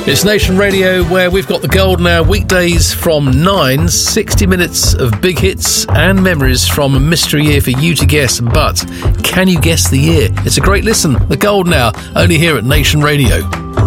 It's Nation Radio, where we've got the golden hour weekdays from 9, 60 minutes of big hits and memories from a mystery year for you to guess. But can you guess the year? It's a great listen. The golden hour, only here at Nation Radio.